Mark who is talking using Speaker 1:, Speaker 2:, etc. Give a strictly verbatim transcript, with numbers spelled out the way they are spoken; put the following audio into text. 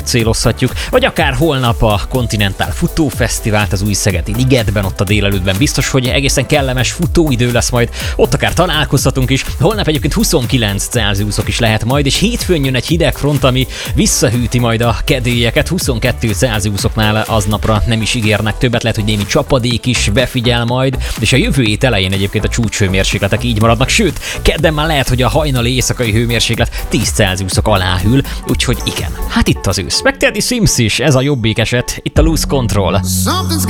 Speaker 1: célozhatjuk, vagy akár holnap a Continental Futófesztivált az Új-Szegedi Ligetben, ott a délelőttben biztos, hogy egészen kellemes futóidő lesz majd, ott akár találkozhatunk is. Holnap egyébként huszonkilenc Celsiusok is lehet majd, és hétfőn jön egy hideg front, ami visszahűti majd a kedélyeket, huszonkettő Celsiusoknál aznapra nem is ígérnek többet, lehet, hogy némi csapadék is befigyel majd, és a jövő hét elején egyébként a csúcshőmérsékletek így maradnak, sőt, kedden már lehet, hogy a hajnali éjszakai hőmérséklet tíz Celsiusok alá hűl, úgyhogy igen, hát itt az ősz. Meg Teddy Swims is, ez a jobbik eset, itt a Lose Control.